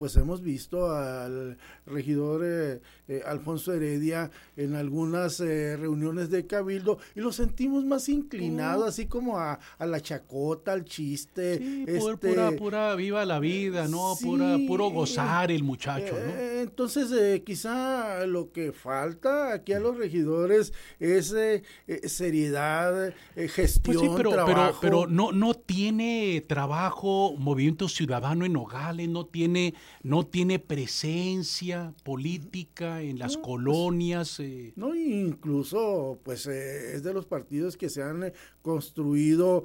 Pues hemos visto al regidor Alfonso Heredia en algunas reuniones de Cabildo y lo sentimos más inclinado, así como a la chacota, al chiste. Sí, pura viva la vida, ¿no? Sí, Puro gozar el muchacho, ¿no? Entonces, quizá lo que falta aquí a los regidores es seriedad, gestión, Pues sí, trabajo. pero no tiene trabajo Movimiento Ciudadano en Nogales, no tiene presencia política en las colonias. No, incluso pues es de los partidos que se han construido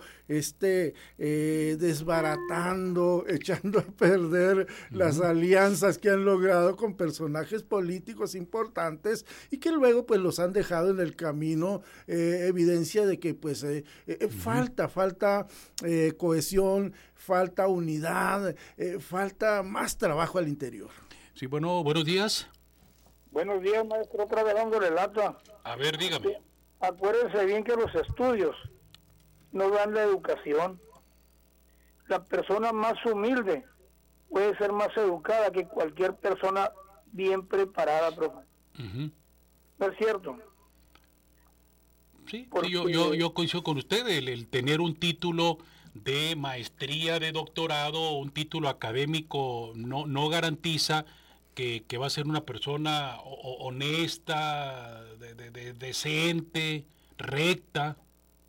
desbaratando, echando a perder las alianzas que han logrado con personajes políticos importantes y que luego pues los han dejado en el camino, evidencia de que pues falta cohesión, falta unidad, falta más trabajo al interior. Sí, bueno, buenos días. Buenos días, maestro, otra vez dándole lata. A ver, dígame. Acuérdense bien que los estudios no dan la educación. La persona más humilde puede ser más educada que cualquier persona bien preparada, profe. ¿No es cierto? Sí, porque yo coincido con usted, el tener un título de maestría, de doctorado, un título académico no garantiza que va a ser una persona honesta, decente, recta.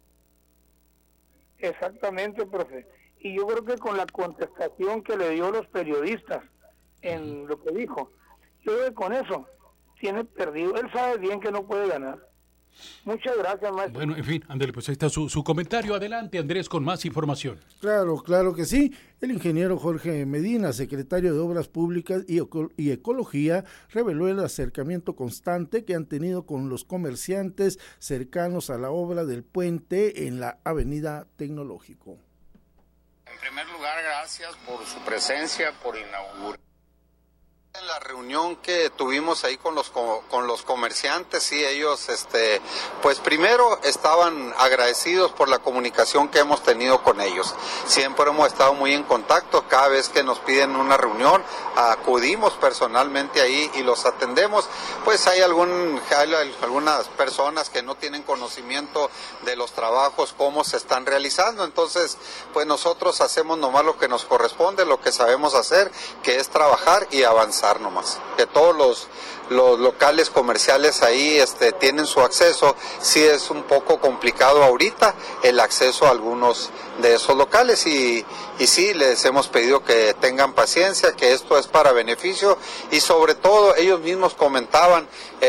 Exactamente, profe. Y yo creo que con la contestación que le dio los periodistas en lo que dijo, yo creo que con eso tiene perdido. Él sabe bien que no puede ganar. Muchas gracias, maestro. Bueno, en fin, ándale, pues ahí está su comentario. Adelante, Andrés, con más información. Claro que sí. El ingeniero Jorge Medina, secretario de Obras Públicas y Ecología, reveló el acercamiento constante que han tenido con los comerciantes cercanos a la obra del puente en la Avenida Tecnológico. En primer lugar, gracias por su presencia, por inaugurar. En la reunión que tuvimos ahí con los comerciantes, sí, ellos, pues primero estaban agradecidos por la comunicación que hemos tenido con ellos. Siempre hemos estado muy en contacto, cada vez que nos piden una reunión, acudimos personalmente ahí y los atendemos. Pues hay algunas personas que no tienen conocimiento de los trabajos, cómo se están realizando, entonces, pues nosotros hacemos nomás lo que nos corresponde, lo que sabemos hacer, que es trabajar y avanzar nomás. Que todos los locales comerciales ahí tienen su acceso. Sí es un poco complicado ahorita el acceso a algunos de esos locales y sí les hemos pedido que tengan paciencia, que esto es para beneficio y sobre todo ellos mismos comentaban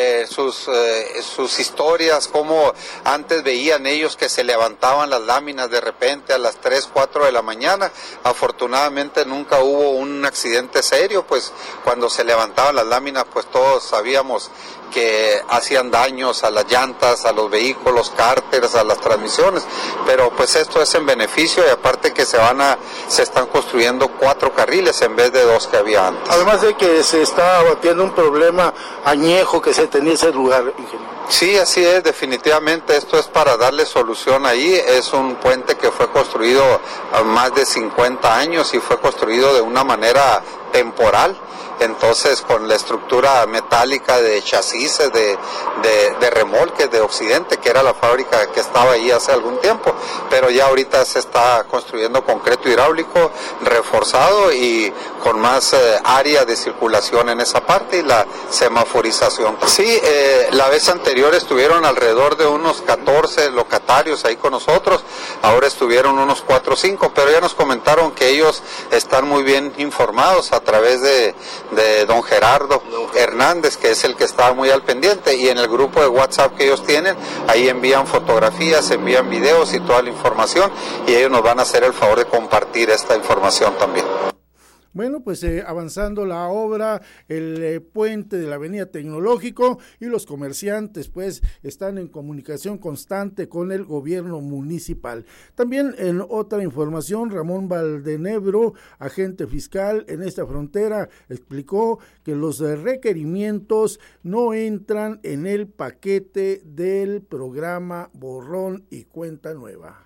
sus historias, cómo antes veían ellos que se levantaban las láminas de repente a las 3, 4 de la mañana. Afortunadamente nunca hubo un accidente serio, pues cuando se levantaban las láminas pues todos sabíamos que hacían daños a las llantas, a los vehículos, cárteres, a las transmisiones, pero pues esto es en beneficio y aparte que se están construyendo 4 carriles en vez de 2 que había antes. Además de que se está abatiendo un problema añejo que se tenía ese lugar, ingeniero. Sí, así es, definitivamente esto es para darle solución ahí. Es un puente que fue construido a más de 50 años y fue construido de una manera temporal. Entonces con la estructura metálica de chasis, de remolques de Occidente, que era la fábrica que estaba ahí hace algún tiempo, pero ya ahorita se está construyendo concreto hidráulico reforzado y con más área de circulación en esa parte y la semaforización. Sí, la vez anterior estuvieron alrededor de unos 14 locatarios ahí con nosotros, ahora estuvieron unos 4 o 5, pero ya nos comentaron que ellos están muy bien informados a través de don Gerardo Hernández, que es el que estaba muy al pendiente, y en el grupo de WhatsApp que ellos tienen, ahí envían fotografías, envían videos y toda la información, y ellos nos van a hacer el favor de compartir esta información también. Bueno, pues avanzando la obra, el puente de la Avenida Tecnológico y los comerciantes pues están en comunicación constante con el gobierno municipal. También en otra información, Ramón Valdenebro, agente fiscal en esta frontera, explicó que los requerimientos no entran en el paquete del programa Borrón y Cuenta Nueva.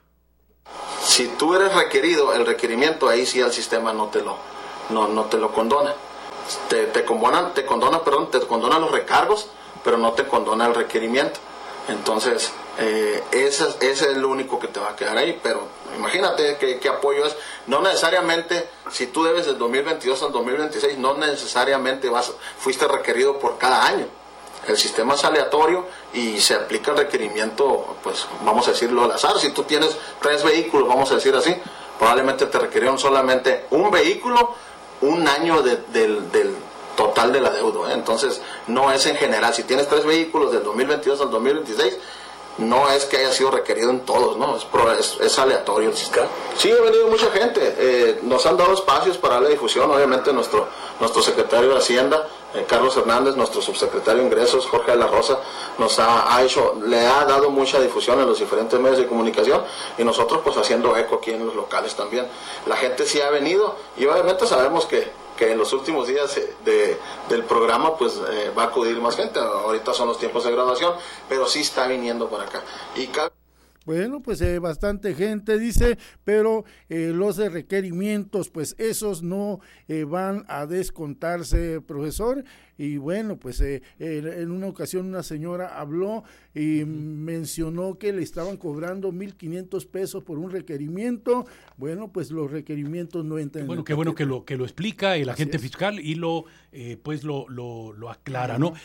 Si tú eres requerido, el requerimiento ahí sí el sistema no te lo condona. te condona los recargos, pero no te condona el requerimiento. Entonces, ese es el único que te va a quedar ahí, pero imagínate qué apoyo es. No necesariamente, si tú debes del 2022 al 2026, no necesariamente fuiste requerido por cada año. El sistema es aleatorio y se aplica el requerimiento, pues vamos a decirlo al azar. Si tú tienes 3 vehículos, vamos a decir así, probablemente te requirieron solamente un vehículo, un año del total de la deuda, ¿eh? Entonces no es en general. Si tienes 3 vehículos del 2022 al 2026, no es que haya sido requerido en todos, ¿no? Es aleatorio el sistema. Sí, ha venido mucha gente, nos han dado espacios para la difusión. Obviamente nuestro secretario de Hacienda, Carlos Hernández, nuestro subsecretario de Ingresos, Jorge de la Rosa, le ha dado mucha difusión en los diferentes medios de comunicación, y nosotros pues haciendo eco aquí en los locales también. La gente sí ha venido, y obviamente sabemos que en los últimos días del programa pues va a acudir más gente. Ahorita son los tiempos de graduación, pero sí está viniendo por acá. Bueno, pues bastante gente dice, pero los requerimientos, pues esos no van a descontarse, profesor. Y bueno, pues en una ocasión una señora habló y mencionó que le estaban cobrando 1,500 pesos por un requerimiento. Bueno, pues los requerimientos no entran. Bueno, qué bueno que lo explica el agente fiscal y lo aclara, ¿no?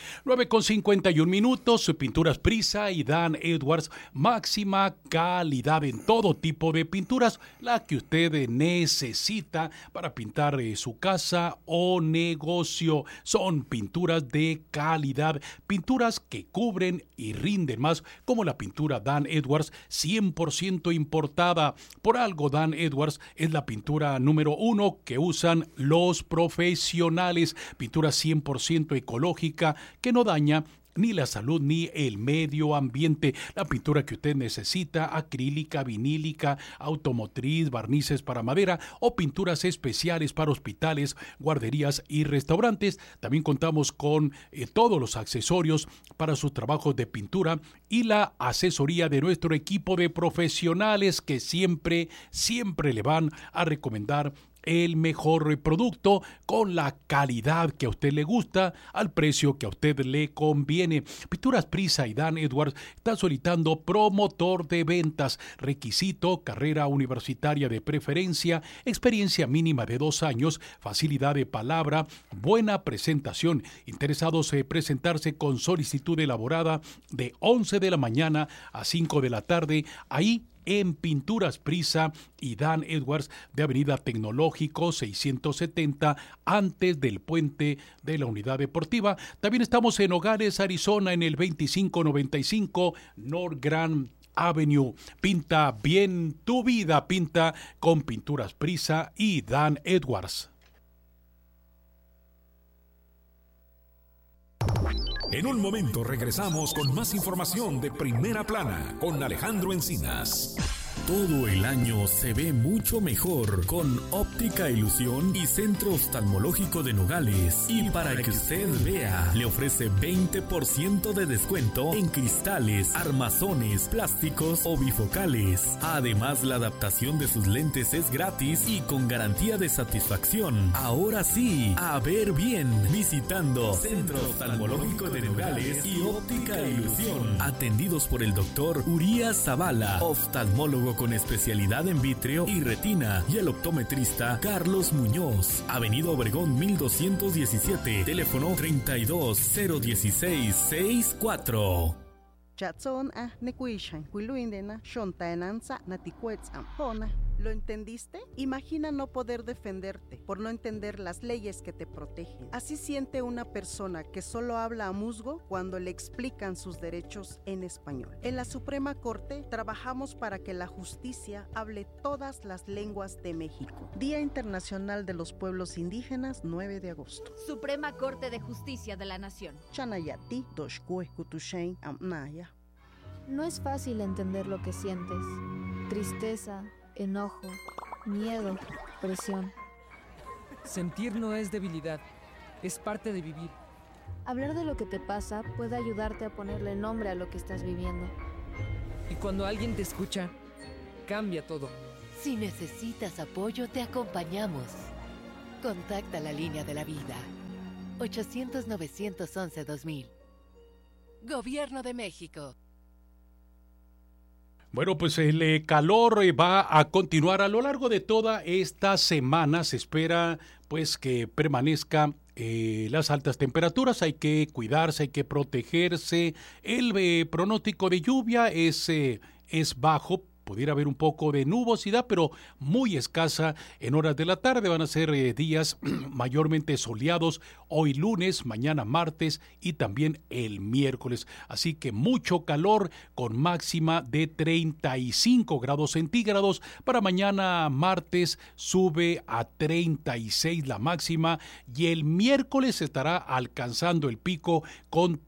9:51, Pinturas Prisa y Dan Edwards, máxima calidad en todo tipo de pinturas, la que usted necesita para pintar su casa o negocio. Son pinturas de calidad, pinturas que cubren y rinden más, como la pintura Dan Edwards, 100% importada. Por algo Dan Edwards es la pintura número 1 que usan los profesionales. Pintura 100% ecológica que no daña ni la salud ni el medio ambiente. La pintura que usted necesita, acrílica, vinílica, automotriz, barnices para madera o pinturas especiales para hospitales, guarderías y restaurantes. También contamos con todos los accesorios para sus trabajos de pintura y la asesoría de nuestro equipo de profesionales que siempre le van a recomendar el mejor producto con la calidad que a usted le gusta, al precio que a usted le conviene. Pinturas Prisa y Dan Edwards están solicitando promotor de ventas. Requisito: carrera universitaria de preferencia, experiencia mínima de 2 años, facilidad de palabra, buena presentación. Interesados en presentarse con solicitud elaborada de 11 de la mañana a 5 de la tarde, ahí en Pinturas Prisa y Dan Edwards de Avenida Tecnológico 670, antes del puente de la Unidad Deportiva. También estamos en Nogales, Arizona, en el 2595 North Grand Avenue. Pinta bien tu vida, pinta con Pinturas Prisa y Dan Edwards. En un momento regresamos con más información de Primera Plana con Alejandro Encinas. Todo el año se ve mucho mejor con Óptica Ilusión y Centro Oftalmológico de Nogales. Y para que usted vea, le ofrece 20% de descuento en cristales, armazones, plásticos o bifocales. Además, la adaptación de sus lentes es gratis y con garantía de satisfacción. Ahora sí, a ver bien, visitando Centro Oftalmológico de Nogales y Óptica Ilusión. Atendidos por el doctor Urias Zavala, oftalmólogo con especialidad en vítreo y retina, y el optometrista Carlos Muñoz. Avenida Obregón 1217, teléfono 32-016-64. ¿Lo entendiste? Imagina no poder defenderte por no entender las leyes que te protegen. Así siente una persona que solo habla a musgo cuando le explican sus derechos en español. En la Suprema Corte trabajamos para que la justicia hable todas las lenguas de México. Día Internacional de los Pueblos Indígenas, 9 de agosto. Suprema Corte de Justicia de la Nación. Chanayati, Doshkue, Kutushen, Amnaya. No es fácil entender lo que sientes. Tristeza, enojo, miedo, presión. Sentir no es debilidad, es parte de vivir. Hablar de lo que te pasa puede ayudarte a ponerle nombre a lo que estás viviendo. Y cuando alguien te escucha, cambia todo. Si necesitas apoyo, te acompañamos. Contacta la Línea de la Vida 800-911-2000. Gobierno de México. Bueno, pues el calor va a continuar a lo largo de toda esta semana. Se espera pues que permanezca las altas temperaturas. Hay que cuidarse, hay que protegerse. El pronóstico de lluvia es bajo. Pudiera haber un poco de nubosidad, pero muy escasa en horas de la tarde. Van a ser días mayormente soleados hoy lunes, mañana martes y también el miércoles. Así que mucho calor con máxima de 35 grados centígrados. Para mañana martes sube a 36 la máxima y el miércoles estará alcanzando el pico con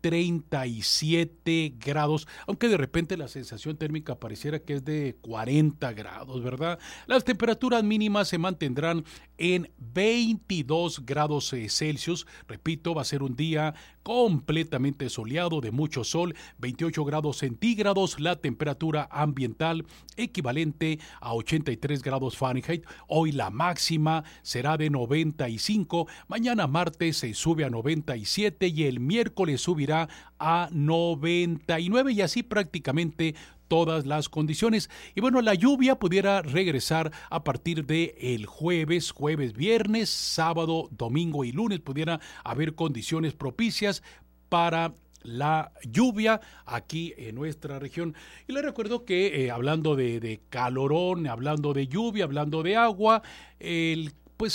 37 grados, aunque de repente la sensación térmica pareciera que es de 40 grados, ¿verdad? Las temperaturas mínimas se mantendrán en 22 grados Celsius. Repito, va a ser un día completamente soleado, de mucho sol, 28 grados centígrados, la temperatura ambiental equivalente a 83 grados Fahrenheit. Hoy la máxima será de 95, mañana martes se sube a 97 y el miércoles subirá a 99 y así prácticamente todas las condiciones. Y bueno, la lluvia pudiera regresar a partir de el jueves, viernes, sábado, domingo y lunes. Pudiera haber condiciones propicias para la lluvia aquí en nuestra región. Y les recuerdo que hablando de calorón, hablando de lluvia, hablando de agua, el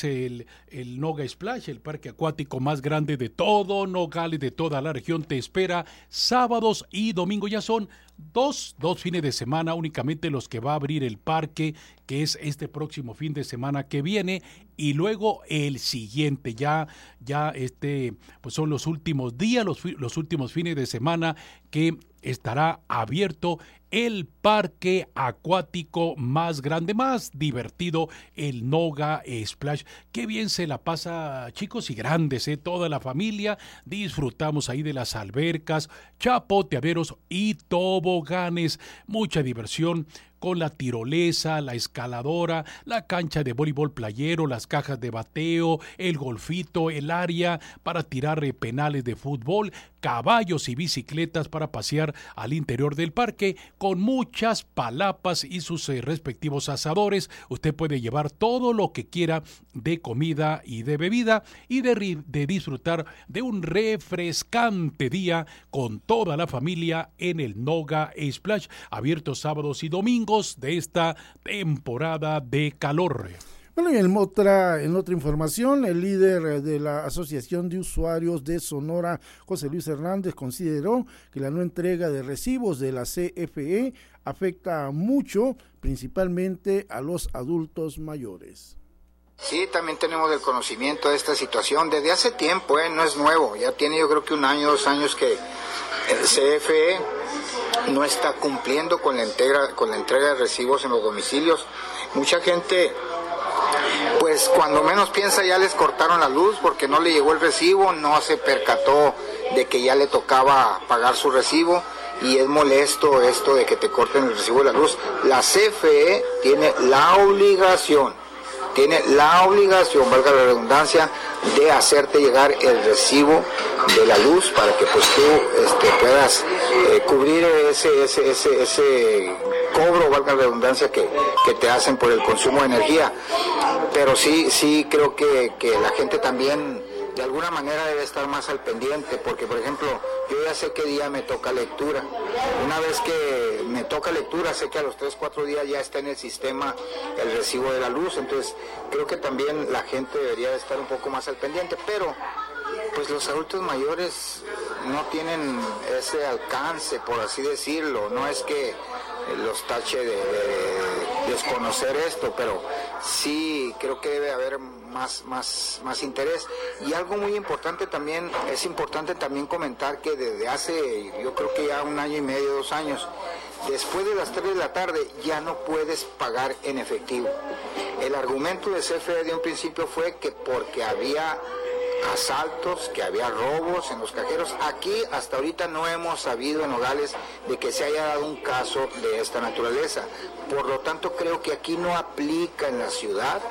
Noga Splash, el parque acuático más grande de todo Nogales, de toda la región, te espera sábados y domingos. Ya son dos fines de semana únicamente los que va a abrir el parque, que es este próximo fin de semana que viene, y luego el siguiente, pues son los últimos días, los últimos fines de semana que estará abierto el parque acuático más grande, más divertido, el Noga Splash. Qué bien se la pasa, chicos y grandes, toda la familia. Disfrutamos ahí de las albercas, chapoteaderos y toboganes. Mucha diversión con la tirolesa, la escaladora, la cancha de voleibol playero, las cajas de bateo, el golfito, el área para tirar penales de fútbol, caballos y bicicletas para pasear al interior del parque, con muchas palapas y sus respectivos asadores. Usted puede llevar todo lo que quiera de comida y de bebida y de disfrutar de un refrescante día con toda la familia en el Noga Splash, abierto sábados y domingos de esta temporada de calor. Bueno, y en otra información, el líder de la Asociación de Usuarios de Sonora, José Luis Hernández, consideró que la no entrega de recibos de la CFE afecta mucho, principalmente a los adultos mayores. Sí, también tenemos el conocimiento de esta situación desde hace tiempo, no es nuevo, ya tiene yo creo que 1 año, 2 años que el CFE no está cumpliendo con la entrega de recibos en los domicilios. Mucha gente, pues cuando menos piensa ya les cortaron la luz porque no le llegó el recibo, no se percató de que ya le tocaba pagar su recibo y es molesto esto de que te corten el recibo de la luz. La CFE tiene la obligación, valga la redundancia, de hacerte llegar el recibo de la luz para que pues tú puedas cubrir ese cobro, valga la redundancia, que te hacen por el consumo de energía. Pero sí creo que la gente también de alguna manera debe estar más al pendiente, porque por ejemplo yo ya sé qué día me toca lectura. Una vez que me toca lectura sé que a los 3-4 días ya está en el sistema el recibo de la luz, entonces creo que también la gente debería de estar un poco más al pendiente, pero pues los adultos mayores no tienen ese alcance, por así decirlo. No es que los tache de desconocer esto, pero sí creo que debe haber más interés. Y algo muy importante también, es importante también comentar que desde hace, yo creo que ya 1 año y medio, 2 años, después de las 3 de la tarde ya no puedes pagar en efectivo. El argumento de CFE de un principio fue que porque había asaltos, que había robos en los cajeros. Aquí hasta ahorita no hemos sabido en Nogales de que se haya dado un caso de esta naturaleza. Por lo tanto, creo que aquí no aplica en la ciudad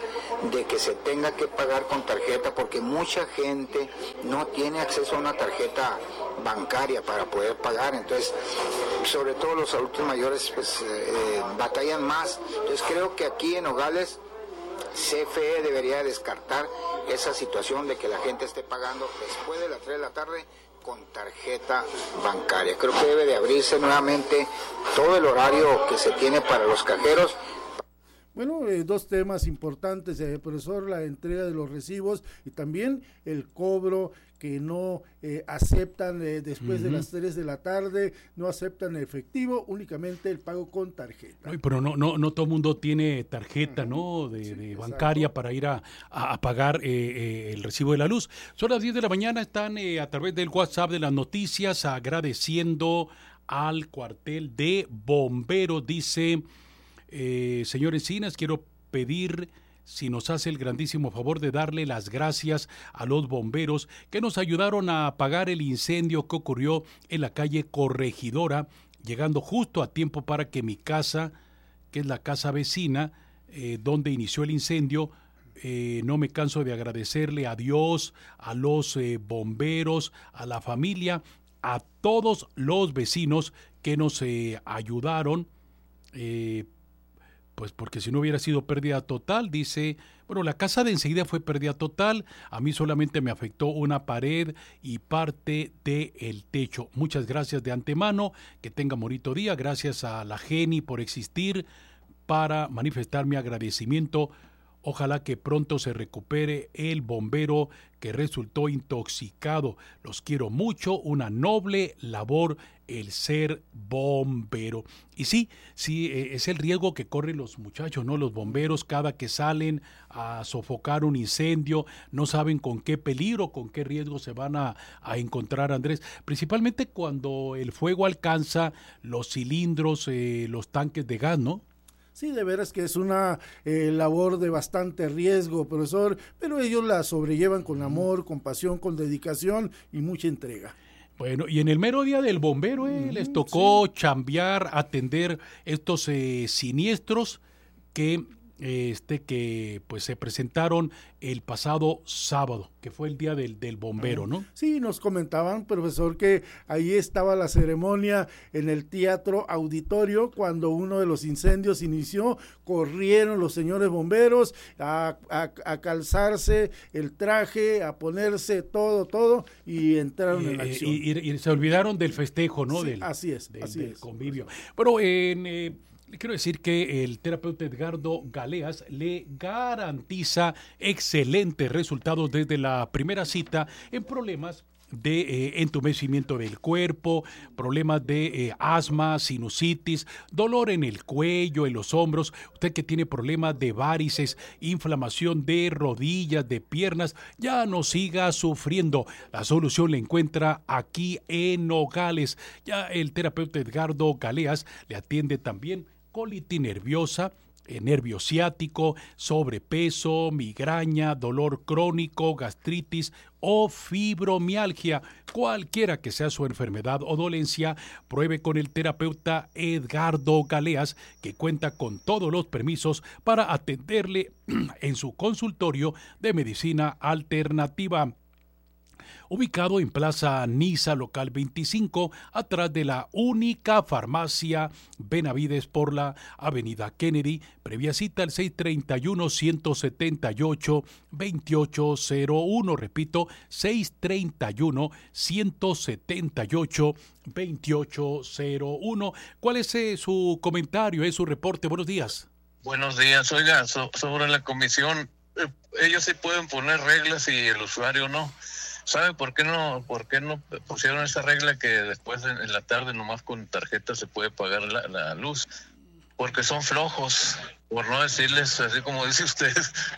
de que se tenga que pagar con tarjeta, porque mucha gente no tiene acceso a una tarjeta bancaria para poder pagar. Entonces, sobre todo los adultos mayores pues batallan más. Entonces creo que aquí en Nogales CFE debería descartar esa situación de que la gente esté pagando después de las 3 de la tarde con tarjeta bancaria. Creo que debe de abrirse nuevamente todo el horario que se tiene para los cajeros. Bueno, dos temas importantes, profesor, la entrega de los recibos y también el cobro que no aceptan después de las 3 de la tarde, no aceptan efectivo, únicamente el pago con tarjeta. Ay, pero no todo el mundo tiene tarjeta, ¿no? De bancaria para ir a pagar el recibo de la luz. Son las 10 de la mañana, están a través del WhatsApp de las noticias agradeciendo al cuartel de bomberos, dice... señor Encinas, quiero pedir si nos hace el grandísimo favor de darle las gracias a los bomberos que nos ayudaron a apagar el incendio que ocurrió en la calle Corregidora, llegando justo a tiempo para que mi casa, que es la casa vecina, donde inició el incendio, no me canso de agradecerle a Dios, a los bomberos, a la familia, a todos los vecinos que nos ayudaron, pues porque si no hubiera sido pérdida total, dice, bueno, la casa de enseguida fue pérdida total, a mí solamente me afectó una pared y parte del techo. Muchas gracias de antemano, que tenga bonito día, gracias a la Geni por existir para manifestar mi agradecimiento. Ojalá que pronto se recupere el bombero que resultó intoxicado. Los quiero mucho, una noble labor el ser bombero. Y sí, es el riesgo que corren los muchachos, ¿no? Los bomberos cada que salen a sofocar un incendio, no saben con qué peligro, con qué riesgo se van a encontrar, Andrés. Principalmente cuando el fuego alcanza los cilindros, los tanques de gas, ¿no? Sí, de veras que es una labor de bastante riesgo, profesor, pero ellos la sobrellevan con amor, con pasión, con dedicación y mucha entrega. Bueno, y en el mero día del bombero les tocó chambear, atender estos siniestros que pues se presentaron el pasado sábado, que fue el día del bombero, ¿no? Sí, nos comentaban, profesor, que ahí estaba la ceremonia en el Teatro Auditorio cuando uno de los incendios inició, corrieron los señores bomberos a calzarse el traje, a ponerse todo y entraron en acción. Y se olvidaron del festejo, ¿no? Sí, así es. Del convivio. Bueno, le quiero decir que el terapeuta Edgardo Galeas le garantiza excelentes resultados desde la primera cita en problemas de entumecimiento del cuerpo, problemas de asma, sinusitis, dolor en el cuello, en los hombros, usted que tiene problemas de varices, inflamación de rodillas, de piernas, ya no siga sufriendo. La solución la encuentra aquí en Nogales. Ya el terapeuta Edgardo Galeas le atiende también colitis nerviosa, nervio ciático, sobrepeso, migraña, dolor crónico, gastritis o fibromialgia. Cualquiera que sea su enfermedad o dolencia, pruebe con el terapeuta Edgardo Galeas, que cuenta con todos los permisos para atenderle en su consultorio de medicina alternativa. Ubicado en Plaza Niza, local 25, atrás de la única farmacia Benavides por la avenida Kennedy. Previa cita al 631-178-2801. Repito, 631-178-2801. ¿Cuál es su comentario, su reporte? Buenos días. Buenos días. Oiga, sobre la comisión, ellos sí pueden poner reglas y el usuario no. ¿Sabe por qué no pusieron esa regla que después en la tarde nomás con tarjeta se puede pagar la luz? Porque son flojos, por no decirles así como dice usted,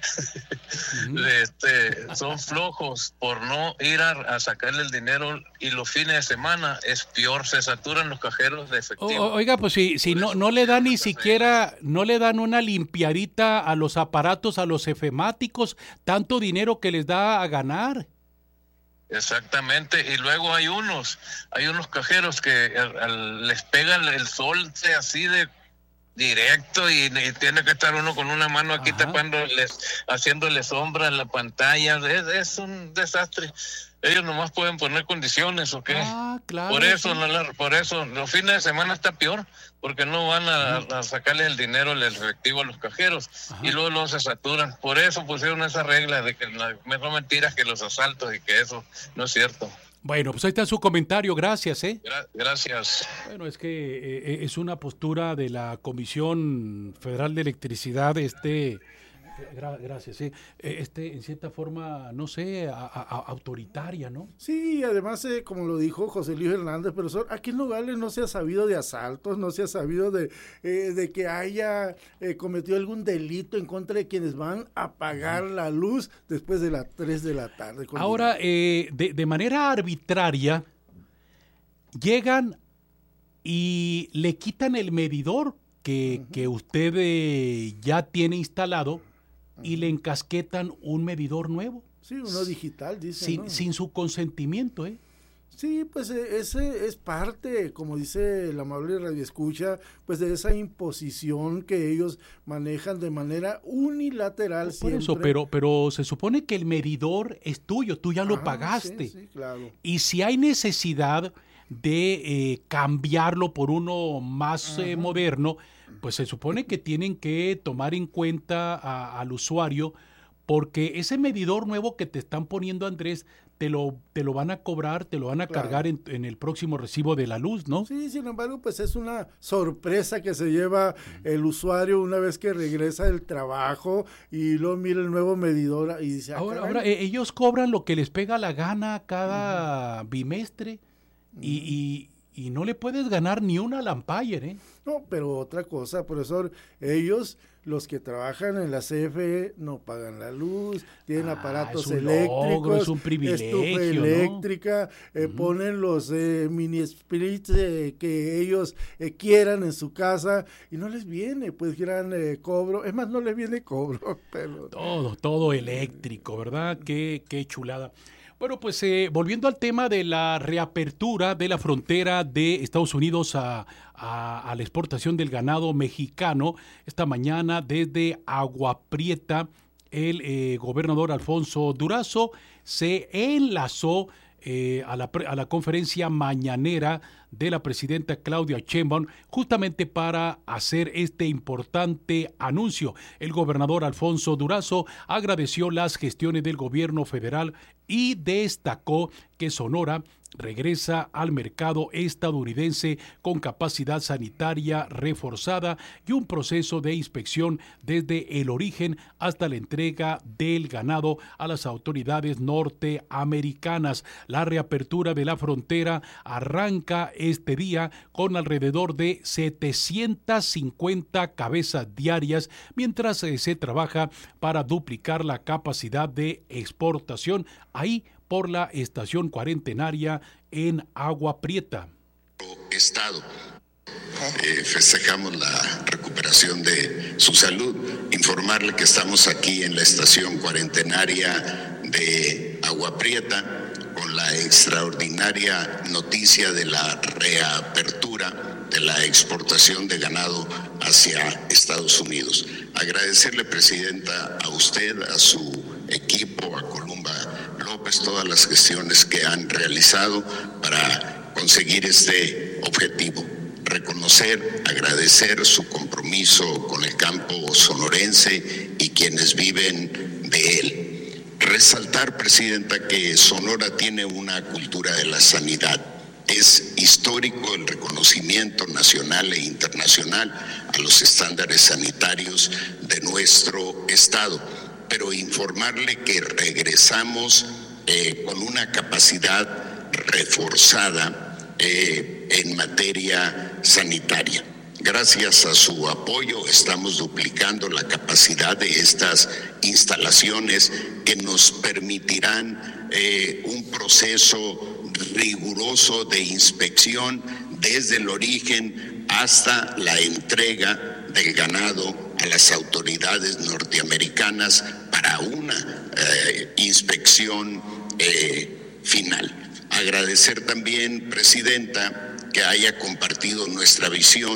son flojos por no ir a sacarle el dinero, y los fines de semana es peor, se saturan los cajeros de efectivo. Oiga, pues si no le dan ni siquiera, no le dan una limpiadita a los aparatos, a los efemáticos, tanto dinero que les da a ganar. Exactamente, y luego hay unos cajeros que les pega el sol así de directo y tiene que estar uno con una mano aquí haciéndole sombra en la pantalla. Es un desastre. Ellos nomás pueden poner condiciones, ¿o qué? Claro. Por eso, los fines de semana está peor, porque no van a sacarle el dinero, el efectivo a los cajeros, y luego se saturan. Por eso pusieron esa regla de que mejor mentiras que los asaltos y que eso no es cierto. Bueno, pues ahí está su comentario, gracias. Gracias. Bueno, es que es una postura de la Comisión Federal de Electricidad, gracias, en cierta forma, no sé, autoritaria, ¿no? Sí, además, como lo dijo José Luis Hernández, profesor, aquí en Nogales no se ha sabido de asaltos, no se ha sabido de que haya cometido algún delito en contra de quienes van a apagar la luz después de las 3 de la tarde. Ahora, de manera arbitraria, llegan y le quitan el medidor que usted ya tiene instalado, y le encasquetan un medidor nuevo. Sí, uno digital, dice. Sin su consentimiento, Sí, pues ese es parte, como dice el amable radioescucha, pues de esa imposición que ellos manejan de manera unilateral. Por eso, pero se supone que el medidor es tuyo, tú ya lo pagaste. Sí, claro. Y si hay necesidad de cambiarlo por uno más moderno, pues se supone que tienen que tomar en cuenta al usuario, porque ese medidor nuevo que te están poniendo, Andrés, te lo van a cobrar, te lo van a cargar en el próximo recibo de la luz, ¿no? Sí, sin embargo, pues es una sorpresa que se lleva el usuario una vez que regresa del trabajo y luego mira el nuevo medidor y dice... Ahora ellos cobran lo que les pega la gana cada bimestre y no le puedes ganar ni una al Ampere, No, pero otra cosa, profesor, ellos, los que trabajan en la CFE, no pagan la luz, tienen aparatos eléctricos, es un privilegio, estufa eléctrica, ponen los mini splits que ellos quieran en su casa y no les viene, pues gran cobro, es más, no les viene cobro. Pero... Todo eléctrico, ¿verdad? Qué chulada. Bueno, pues volviendo al tema de la reapertura de la frontera de Estados Unidos a la exportación del ganado mexicano, esta mañana desde Agua Prieta, el gobernador Alfonso Durazo se enlazó a la conferencia mañanera de la presidenta Claudia Sheinbaum justamente para hacer este importante anuncio. El gobernador Alfonso Durazo agradeció las gestiones del gobierno federal y destacó que Sonora regresa al mercado estadounidense con capacidad sanitaria reforzada y un proceso de inspección desde el origen hasta la entrega del ganado a las autoridades norteamericanas. La reapertura de la frontera arranca este día con alrededor de 750 cabezas diarias, mientras se trabaja para duplicar la capacidad de exportación ahí por la estación cuarentenaria en Agua Prieta. Estado. Festejamos la recuperación de su salud. Informarle que estamos aquí en la estación cuarentenaria de Agua Prieta con la extraordinaria noticia de la reapertura de la exportación de ganado hacia Estados Unidos. Agradecerle, Presidenta, a usted, a su equipo, a Columba López, todas las gestiones que han realizado para conseguir este objetivo. Reconocer, agradecer su compromiso con el campo sonorense y quienes viven de él. Resaltar, Presidenta, que Sonora tiene una cultura de la sanidad. Es histórico el reconocimiento nacional e internacional a los estándares sanitarios de nuestro estado, pero informarle que regresamos con una capacidad reforzada en materia sanitaria. Gracias a su apoyo estamos duplicando la capacidad de estas instalaciones que nos permitirán un proceso riguroso de inspección desde el origen hasta la entrega del ganado a las autoridades norteamericanas para una inspección final. Agradecer también, Presidenta, que haya compartido nuestra visión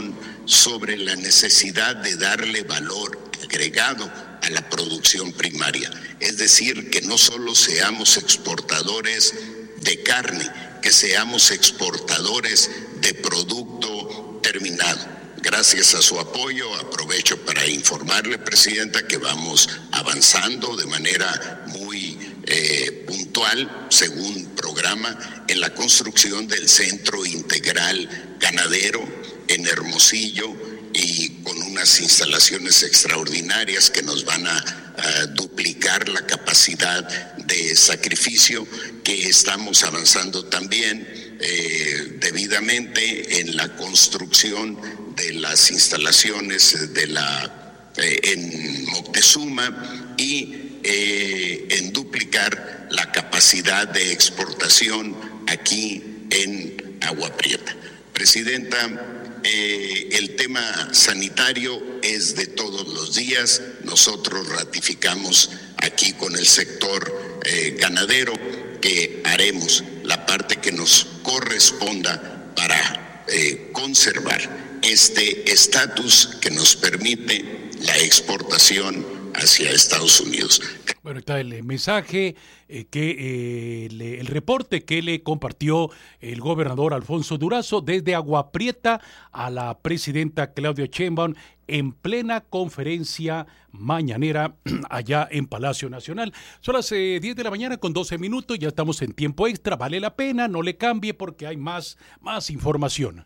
sobre la necesidad de darle valor agregado a la producción primaria. Es decir, que no solo seamos exportadores de carne, que seamos exportadores de producto terminado. Gracias a su apoyo, aprovecho para informarle, Presidenta, que vamos avanzando de manera muy puntual, según programa, en la construcción del Centro Integral Ganadero en Hermosillo, y con unas instalaciones extraordinarias que nos van a duplicar la capacidad de sacrificio, que estamos avanzando también debidamente en la construcción de las instalaciones en Moctezuma, y en duplicar la capacidad de exportación aquí en Agua Prieta. Presidenta, el tema sanitario es de todos los días. Nosotros ratificamos aquí con el sector ganadero que haremos la parte que nos corresponda para conservar este estatus que nos permite la exportación hacia Estados Unidos. Bueno, está el mensaje, el reporte que le compartió el gobernador Alfonso Durazo desde Agua Prieta a la presidenta Claudia Sheinbaum en plena conferencia mañanera allá en Palacio Nacional. Son las 10 de la mañana con 12 minutos, ya estamos en tiempo extra, vale la pena, no le cambie porque hay más información.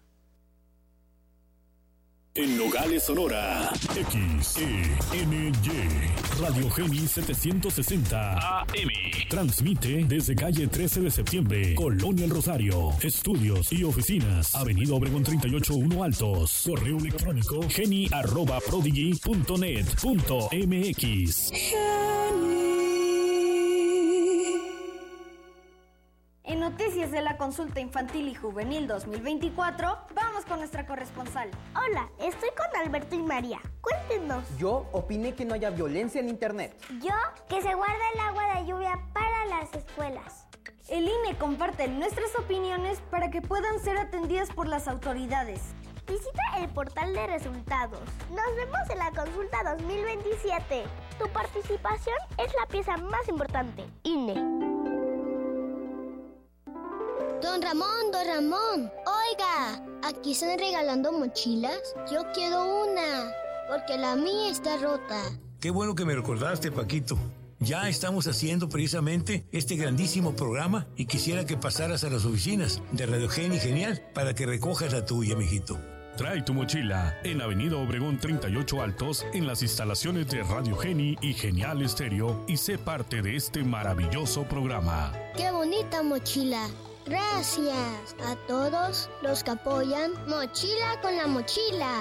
En Nogales, Sonora, XENY, Radio Geni 760 AM. Transmite desde calle 13 de septiembre, Colonia El Rosario. Estudios y oficinas, Avenida Obregón 38-1 Altos. Correo electrónico geni@prodigy.net.mx. En noticias de la consulta infantil y juvenil 2024, vamos con nuestra corresponsal. Hola, estoy con Alberto y María. Cuéntenos. Yo opiné que no haya violencia en internet. Yo, que se guarde el agua de lluvia para las escuelas. El INE comparte nuestras opiniones para que puedan ser atendidas por las autoridades. Visita el portal de resultados. Nos vemos en la consulta 2027. Tu participación es la pieza más importante. INE. Don Ramón, oiga, ¿aquí están regalando mochilas? Yo quiero una, porque la mía está rota. Qué bueno que me recordaste, Paquito. Ya estamos haciendo precisamente este grandísimo programa y quisiera que pasaras a las oficinas de Radio Geni Genial para que recojas la tuya, mijito. Trae tu mochila en Avenida Obregón 38 Altos, en las instalaciones de Radio Geni y Genial Estéreo, y sé parte de este maravilloso programa. ¡Qué bonita mochila! Gracias a todos los que apoyan Mochila con la Mochila.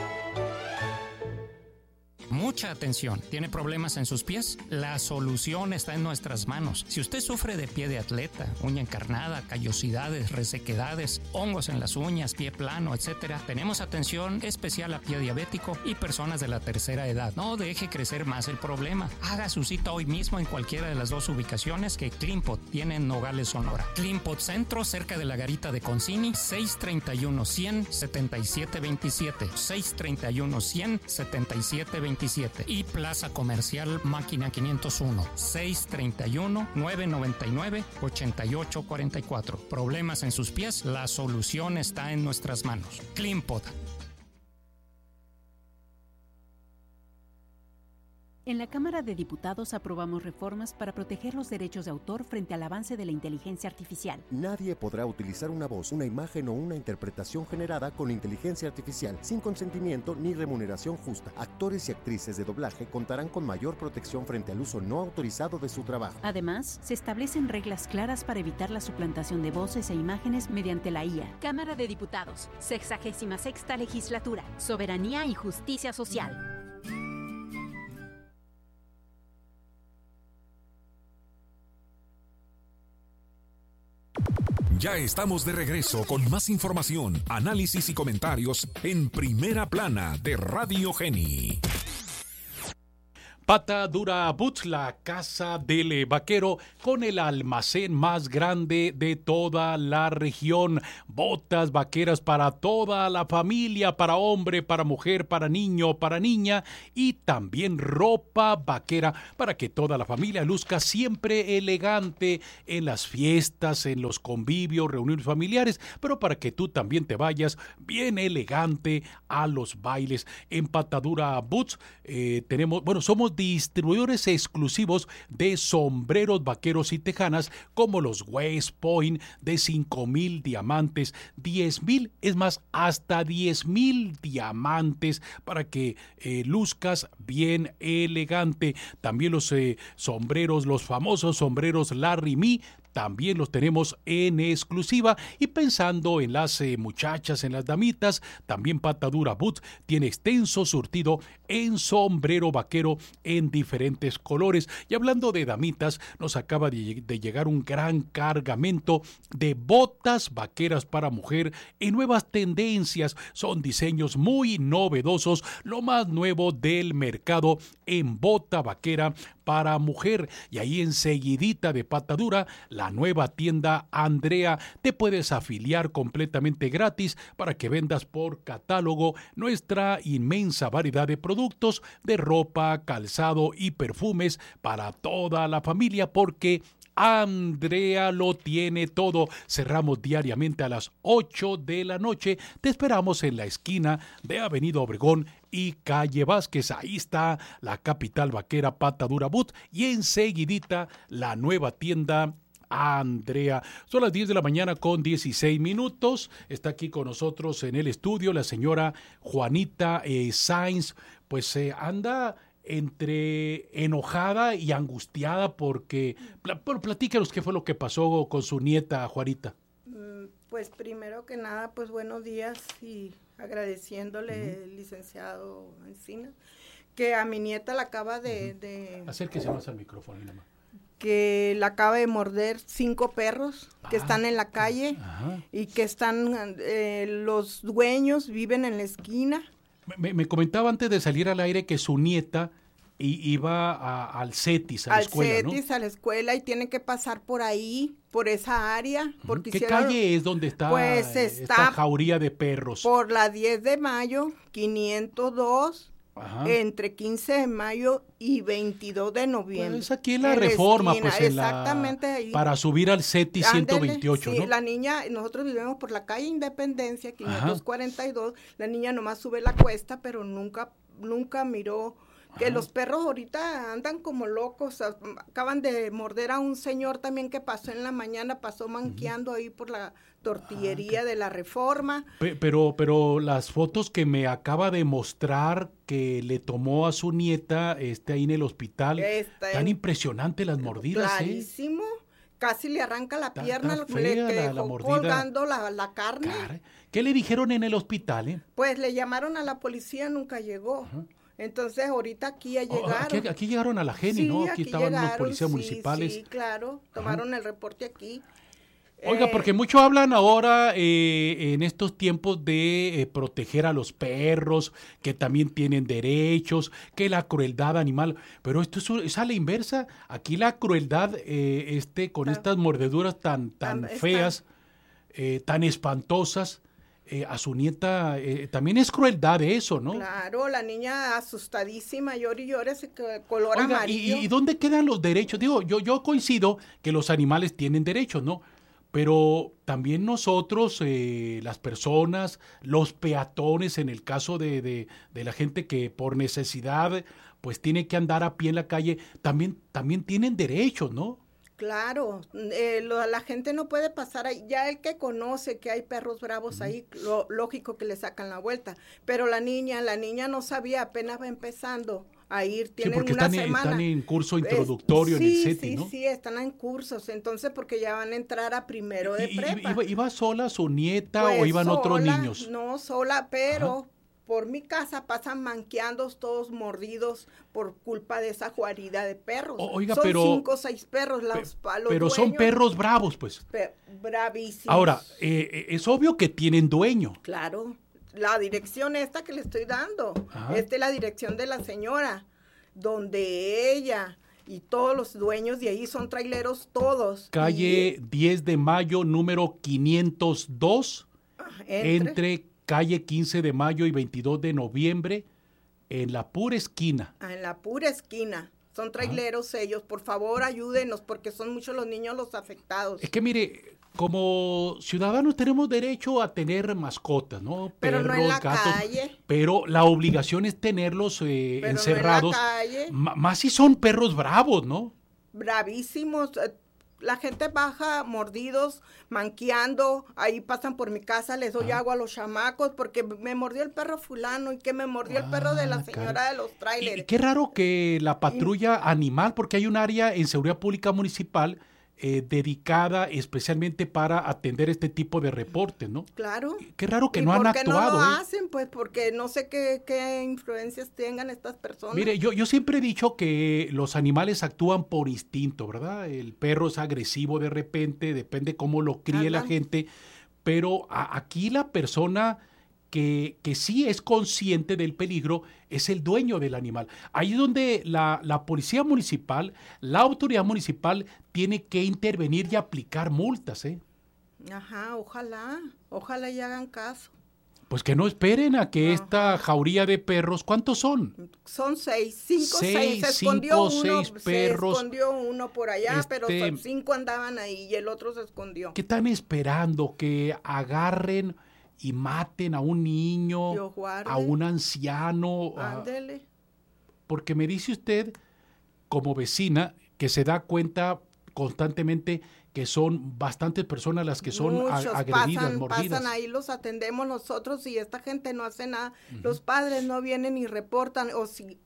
Mucha atención. ¿Tiene problemas en sus pies? La solución está en nuestras manos. Si usted sufre de pie de atleta, uña encarnada, callosidades, resequedades, hongos en las uñas, pie plano, etc., tenemos atención especial a pie diabético y personas de la tercera edad. No deje crecer más el problema. Haga su cita hoy mismo en cualquiera de las dos ubicaciones que Clinpot tiene en Nogales, Sonora. Clinpot Centro, cerca de la garita de Concini, 631-100-7727. 631-100-7727. Y Plaza Comercial Máquina 501, 631-999-8844. Problemas en sus pies, la solución está en nuestras manos. Clinpot. En la Cámara de Diputados aprobamos reformas para proteger los derechos de autor frente al avance de la inteligencia artificial. Nadie podrá utilizar una voz, una imagen o una interpretación generada con inteligencia artificial sin consentimiento ni remuneración justa. Actores y actrices de doblaje contarán con mayor protección frente al uso no autorizado de su trabajo. Además, se establecen reglas claras para evitar la suplantación de voces e imágenes mediante la IA. Cámara de Diputados, 66ª Legislatura, Soberanía y Justicia Social. Ya estamos de regreso con más información, análisis y comentarios en Primera Plana de Radio Geni. Patadura Boots, la casa del vaquero con el almacén más grande de toda la región. Botas vaqueras para toda la familia, para hombre, para mujer, para niño, para niña, y también ropa vaquera para que toda la familia luzca siempre elegante en las fiestas, en los convivios, reuniones familiares, pero para que tú también te vayas bien elegante a los bailes. En Patadura Boots somos distribuidores exclusivos de sombreros vaqueros y tejanas como los West Point de 5,000 diamantes, 10,000, es más, hasta 10,000 diamantes para que luzcas bien elegante. También los sombreros, los famosos sombreros Larry Me, también los tenemos en exclusiva. Y pensando en las muchachas, en las damitas, también Patadura Boots tiene extenso surtido en sombrero vaquero en diferentes colores. Y hablando de damitas, nos acaba de llegar un gran cargamento de botas vaqueras para mujer en nuevas tendencias. Son diseños muy novedosos, lo más nuevo del mercado en bota vaquera para mujer. Y ahí enseguidita de Patadura, la nueva tienda Andrea. Te puedes afiliar completamente gratis para que vendas por catálogo nuestra inmensa variedad de productos de ropa, calzado y perfumes para toda la familia, porque Andrea lo tiene todo. Cerramos diariamente a las 8 de la noche. Te esperamos en la esquina de Avenida Obregón y Calle Vázquez. Ahí está la capital vaquera, Patadura Boots, y enseguidita la nueva tienda Andrea. Son las 10 de la mañana con 16 minutos. Está aquí con nosotros en el estudio la señora Juanita Sainz. Pues anda entre enojada y angustiada porque... Platícanos qué fue lo que pasó con su nieta, Juanita. Pues primero que nada, pues buenos días y agradeciéndole, licenciado Encinas, que a mi nieta la acaba de... Acérquese más al micrófono, nada más. Que la acaba de morder 5 perros que están en la calle. Ajá. Y que están, los dueños viven en la esquina. Me comentaba antes de salir al aire que su nieta iba al CETIS, a la escuela, ¿no? Al CETIS, a la escuela, y tiene que pasar por ahí, por esa área. Porque ¿Qué calle es donde está, pues esta jauría de perros? Por la 10 de mayo, 502, ajá, entre 15 de mayo y 22 de noviembre. Pues aquí en la Reforma, esquina, pues exactamente ahí. Para subir al CETIS 128, sí, ¿no? La niña, nosotros vivimos por la calle Independencia, 542, ajá, la niña nomás sube la cuesta, pero nunca miró que los perros ahorita andan como locos. Acaban de morder a un señor también que pasó en la mañana, pasó manqueando ahí por la tortillería de la Reforma. Pero las fotos que me acaba de mostrar que le tomó a su nieta ahí en el hospital, tan impresionante las mordidas. Clarísimo. Casi le arranca la pierna, le dejó colgando la carne. ¿Qué le dijeron en el hospital? Pues le llamaron a la policía, nunca llegó. Ajá. Entonces, ahorita aquí ya llegaron. Aquí llegaron a la Geni, ¿no? Aquí estaban los policías municipales. Sí, claro, tomaron el reporte aquí. Oiga, porque mucho hablan ahora en estos tiempos de proteger a los perros, que también tienen derechos, que la crueldad animal, pero esto es a la inversa. Aquí la crueldad, con estas mordeduras tan feas, tan espantosas, a su nieta también es crueldad eso, ¿no? Claro, la niña asustadísima, llora y llora, ese color amarillo. ¿Y dónde quedan los derechos? Digo, yo coincido que los animales tienen derechos, ¿no? Pero también nosotros, las personas, los peatones, en el caso de la gente que por necesidad pues tiene que andar a pie en la calle, también tienen derechos, ¿no? Claro, la gente no puede pasar ahí. Ya el que conoce que hay perros bravos ahí, lógico que le sacan la vuelta. Pero la niña no sabía, apenas va empezando a ir, tienen porque una semana. Están en curso introductorio en el CETI, ¿no? Sí, están en cursos, entonces porque ya van a entrar a primero de prepa. ¿Iba sola su nieta o iban otros niños? No, sola, pero... Ajá. Por mi casa pasan manqueando todos mordidos por culpa de esa guarida de perros. Oiga, son pero 5 o 6 perros los pero dueños, son perros bravos, pues. Bravísimos. Ahora, es obvio que tienen dueño. Claro. La dirección esta que le estoy dando, esta es la dirección de la señora. donde ella y todos los dueños de ahí son traileros todos. Calle 10 de Mayo, número 502, entre calle 15 de Mayo y 22 de Noviembre, en la pura esquina. En la pura esquina. Son traileros ellos. Por favor, ayúdenos, porque son muchos los niños los afectados. Es que mire, como ciudadanos tenemos derecho a tener mascotas, ¿no? Pero perros, no en la gatos. calle. Pero la obligación es tenerlos encerrados. No en la calle. Más si son perros bravos, ¿no? Bravísimos. La gente baja mordidos, manqueando, ahí pasan por mi casa, les doy agua a los chamacos porque me mordió el perro fulano y que me mordió el perro de la señora de los tráileres. Y qué raro que la patrulla animal, porque hay un área en seguridad pública municipal dedicada especialmente para atender este tipo de reportes, ¿no? Claro. Qué raro que no han actuado. ¿Por qué no lo hacen? Pues porque no sé qué influencias tengan estas personas. Mire, yo siempre he dicho que los animales actúan por instinto, ¿verdad? El perro es agresivo de repente, depende cómo lo críe la gente, pero aquí la persona que sí es consciente del peligro es el dueño del animal. Ahí es donde la policía municipal, la autoridad municipal tiene que intervenir y aplicar multas, ¿eh? Ajá, ojalá y hagan caso. Pues que no esperen a que esta jauría de perros, ¿cuántos son? Son 6, 5, 6, se escondió uno por allá, pero 5 andaban ahí y el otro se escondió. ¿Qué están esperando? Que agarren y maten a un niño, a un anciano. Ándele. Porque me dice usted, como vecina, que se da cuenta constantemente que son bastantes personas las que son agredidas, mordidas. Pasan ahí, los atendemos nosotros y esta gente no hace nada. Los padres no vienen y reportan, o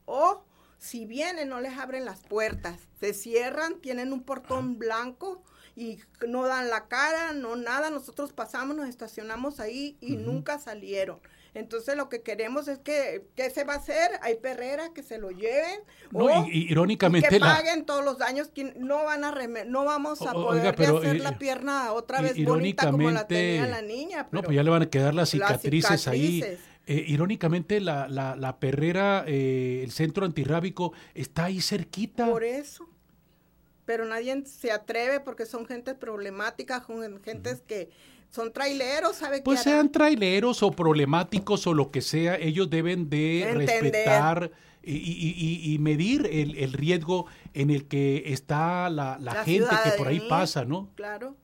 si vienen no les abren las puertas, se cierran, tienen un portón blanco y no dan la cara, no nada. Nosotros pasamos, nos estacionamos ahí y nunca salieron. Entonces lo que queremos es ¿qué se va a hacer? Hay perrera, que se lo lleven, irónicamente que paguen todos los daños, que no vamos a poder hacer la pierna otra vez bonita como la tenía la niña. No, pues ya le van a quedar las cicatrices ahí. Irónicamente la perrera, el centro antirrábico está ahí cerquita. Por eso. Pero nadie se atreve porque son gentes problemáticas, gentes que son traileros, ¿sabe qué? Pues sean traileros o problemáticos o lo que sea, ellos deben de respetar y medir el riesgo en el que está la gente que por ahí pasa, ¿no? Claro,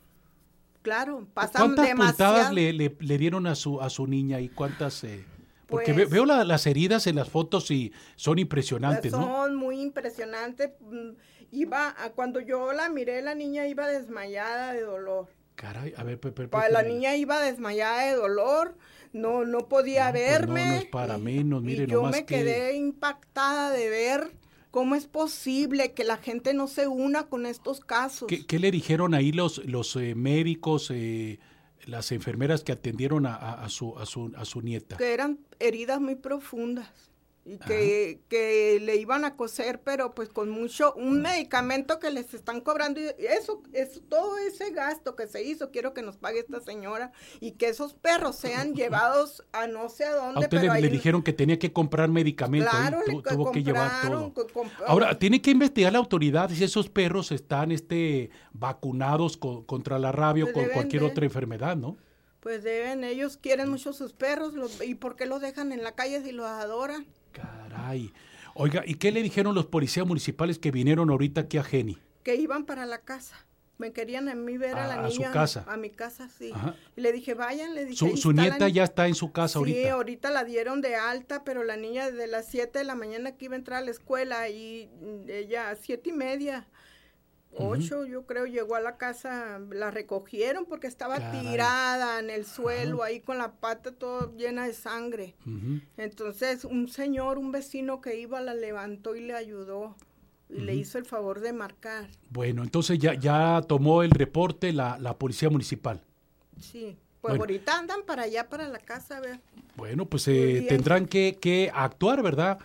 pasan ¿Cuántas demasiado. puntadas le dieron a su niña y cuántas? Porque pues, veo las heridas en las fotos y son impresionantes, ¿no? Son muy impresionantes. Cuando yo la miré, la niña iba desmayada de dolor. Caray, a ver, la niña iba desmayada de dolor, no podía verme. No es para menos, mire, y yo me quedé impactada de ver cómo es posible que la gente no se una con estos casos. ¿Qué le dijeron ahí los médicos, las enfermeras que atendieron a su nieta? Que eran heridas muy profundas. Y que le iban a coser, pero pues con un medicamento que les están cobrando, y eso todo ese gasto que se hizo, quiero que nos pague esta señora, y que esos perros sean llevados a no sé a dónde. A usted le dijeron que tenía que comprar medicamentos, claro, tuvo que llevar todo. Ahora, tiene que investigar la autoridad si esos perros están vacunados contra la rabia o con cualquier otra enfermedad, ¿no? Pues ellos quieren mucho sus perros, ¿y por qué los dejan en la calle si los adoran? Caray. Oiga, ¿y qué le dijeron los policías municipales que vinieron ahorita aquí a Geni? Que iban para la casa. Me querían a mí ver a la niña. ¿A su casa? A mi casa, sí. Ajá. Y le dije, vayan, le dije. ¿Su nieta ya está en su casa ahorita? Sí, ahorita la dieron de alta, pero la niña desde las 7 de la mañana que iba a entrar a la escuela y ella a 7:30. 8, yo creo, llegó a la casa, la recogieron porque estaba tirada en el suelo, ahí con la pata toda llena de sangre. Entonces, un vecino que iba, la levantó y le ayudó y le hizo el favor de marcar. Bueno, entonces ya tomó el reporte la policía municipal. Sí, pues ahorita andan para allá, para la casa, a ver. Bueno, pues tendrán que actuar, ¿verdad?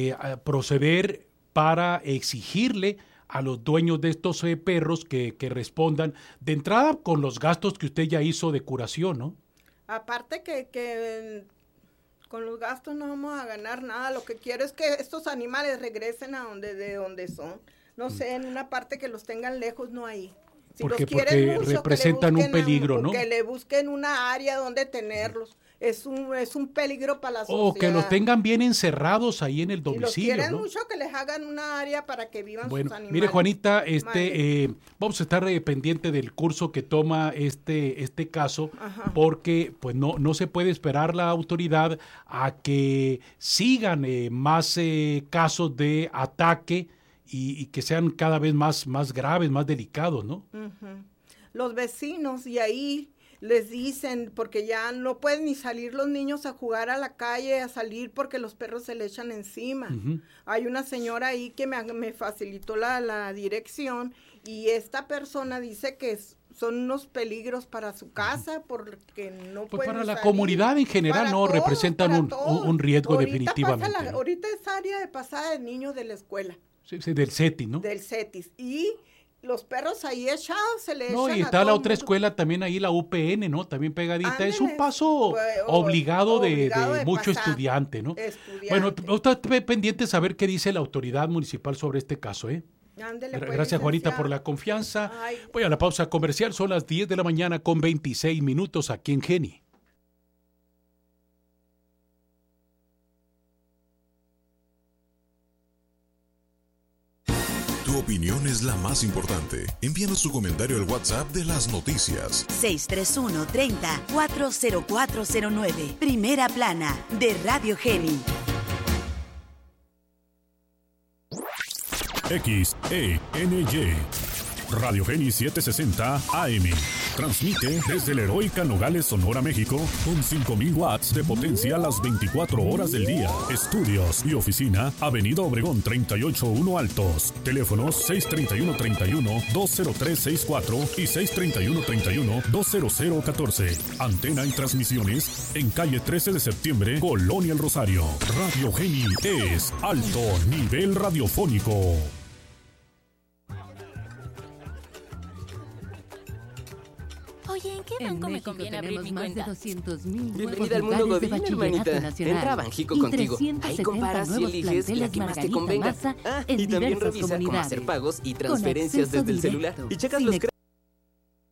Proceder para exigirle a los dueños de estos perros que respondan de entrada con los gastos que usted ya hizo de curación, ¿no? Aparte que Con los gastos no vamos a ganar nada. Lo que quiero es que estos animales regresen a de donde son. No sé, en una parte que los tengan lejos, no hay. Si porque mucho, representan un peligro, ¿no? Que le busquen una área donde tenerlos. Es un peligro para la sociedad. O que los tengan bien encerrados ahí en el domicilio, si los quieren ¿no? mucho, que les hagan una área para que vivan sus animales. Mire, Juanita, vamos a estar pendiente del curso que toma este caso, porque pues no se puede esperar la autoridad a que sigan más casos de ataque y que sean cada vez más graves, más delicados, ¿no? Los vecinos y ahí les dicen, porque ya no pueden ni salir los niños a jugar a la calle, a salir porque los perros se le echan encima. Hay una señora ahí que me facilitó la dirección y esta persona dice que son unos peligros para su casa porque no pues pueden para la salir. Comunidad en general no todos, representan un riesgo ahorita definitivamente. ¿No? Ahorita es área de pasada de niños de la escuela. Sí, del CETIS, ¿no? Del CETIS. Y los perros ahí echados se le echan. No, y está la otra escuela también ahí, la UPN, ¿no? También pegadita. Ándale, es un paso obligado de mucho estudiante, ¿no? Bueno, está pendiente saber qué dice la autoridad municipal sobre este caso, ¿eh? Ándale, gracias, Juanita, por la confianza. Voy a la pausa comercial, son las 10 de la mañana con 26 minutos aquí en Geni. Tu opinión es la más importante. Envíanos tu comentario al WhatsApp de las noticias. 631-30-40409. Primera plana de Radio Geni. XENY. Radio Geni 760 AM. Transmite desde la heroica Nogales, Sonora, México, con 5,000 watts de potencia las 24 horas del día. Estudios y oficina, Avenida Obregón 381 Altos. Teléfonos 631-31-20364 y 631-31-20014. Antena y transmisiones en calle 13 de septiembre, Colonia El Rosario. Radio Geni es alto nivel radiofónico. Oye, ¿en qué banco me conviene abrir mi cuenta? Más de 200,000. Bienvenida al mundo Godín, hermanita. Entra a Banjico contigo. Ahí comparas y eliges la que más te convenga. Y también revisa cómo hacer pagos y transferencias desde el celular. Y checas los créditos.